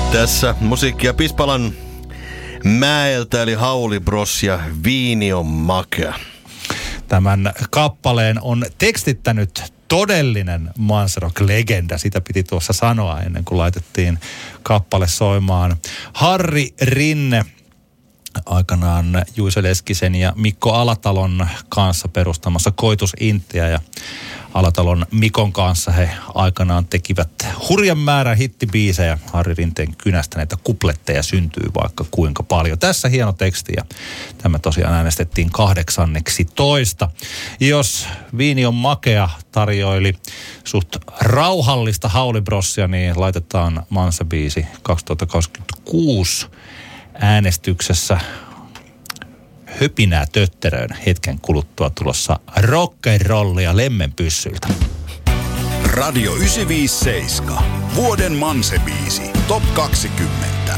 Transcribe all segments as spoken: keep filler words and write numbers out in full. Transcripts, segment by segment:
Tässä musiikkia Pispalan mäeltä, eli Hauli Bros ja Viini on makea. Tämän kappaleen on tekstittänyt todellinen Manserock-legenda. Sitä piti tuossa sanoa ennen kuin laitettiin kappale soimaan. Harri Rinne, aikanaan Juiso Leskisen ja Mikko Alatalon kanssa perustamassa Koitus Intiä, ja Alatalon Mikon kanssa he aikanaan tekivät hurjan määrän hittibiisejä. Harri Rinteen kynästä näitä kupletteja syntyy vaikka kuinka paljon. Tässä hieno teksti, ja tämä tosiaan äänestettiin kahdeksanneksi toista. Jos Viini on makea tarjoili suht rauhallista Hauli Brosia, niin laitetaan Mansa-biisi kaksituhattakaksikymmentäkuusi äänestyksessä höpinää tötteröön hetken kuluttua tulossa rock'n'rollia lemmenpyssyiltä. Radio yhdeksänsataaviisikymmentäseitsemän. Vuoden Manse-biisi. Top kaksikymmentä.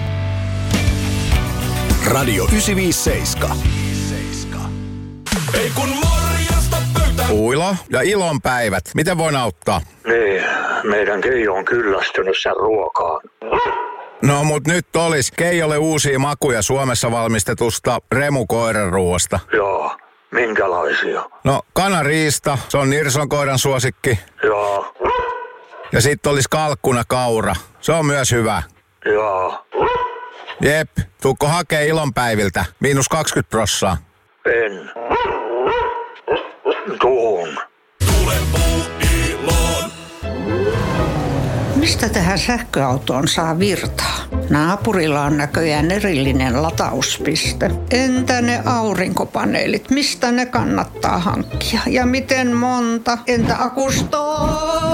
Radio yhdeksänsataaviisikymmentäseitsemän. Ei kun morjesta pöytä. Uilo ja ilonpäivät. Miten voin auttaa? Niin, meidän Keijo on kyllästynyt sen ruokaan. No mut nyt olis Keijolle uusia makuja Suomessa valmistetusta remukoiranruoasta. Joo, minkälaisia? No kanariista, se on Nirson koiran suosikki. Joo. Ja sit olis kalkkuna kaura, se on myös hyvä. Joo. Jep, tuukko hakee ilonpäiviltä, miinus kaksikymmentä prossaa. En. Tuun. Tule puu iloon. Mistä tähän sähköautoon saa virtaa? Naapurilla on näköjään erillinen latauspiste. Entä ne aurinkopaneelit? Mistä ne kannattaa hankkia? Ja miten monta? Entä akusto?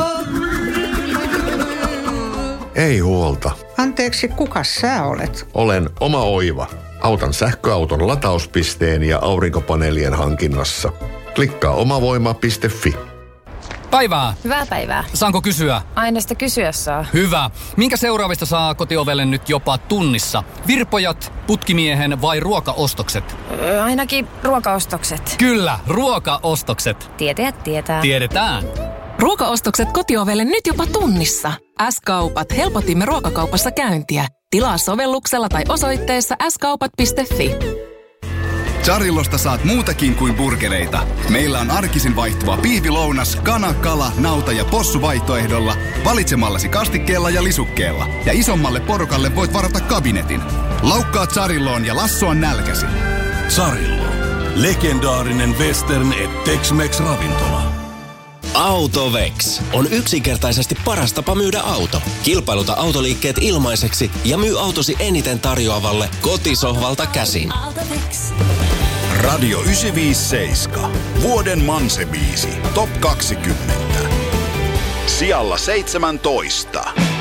Ei huolta. Anteeksi, kukas sä olet? Olen Oma Oiva. Autan sähköauton latauspisteen ja aurinkopaneelien hankinnassa. Klikkaa omavoima piste fi. Päivää. Hyvää päivää. Saanko kysyä? Aina sitä kysyä saa. Hyvä. Minkä seuraavista saa kotiovelle nyt jopa tunnissa? Virpojat, putkimiehen vai ruokaostokset? Öö, ainakin ruokaostokset. Kyllä, ruokaostokset. Tietäjät tietää. Tiedetään. Ruokaostokset kotiovelle nyt jopa tunnissa. S-kaupat, helpotimme ruokakaupassa käyntiä. Tilaa sovelluksella tai osoitteessa s kaupat piste fi. Charillosta saat muutakin kuin burgereita. Meillä on arkisin vaihtuva pihvilounas, kana, kala, nauta ja possu vaihtoehdolla valitsemallasi kastikkeella ja lisukkeella. Ja isommalle porukalle voit varata kabinetin. Laukkaa Charilloon ja lassoa nälkäsi. Charillo. Legendaarinen western et Tex-Mex ravintola. Autovex on yksinkertaisesti paras tapa myydä auto. Kilpailuta autoliikkeet ilmaiseksi ja myy autosi eniten tarjoavalle kotisohvalta käsin. Autovex. Radio yhdeksänsataaviisikymmentäseitsemän. Vuoden Manse-biisi. Top kaksikymmentä. Sijalla seitsemäntoista.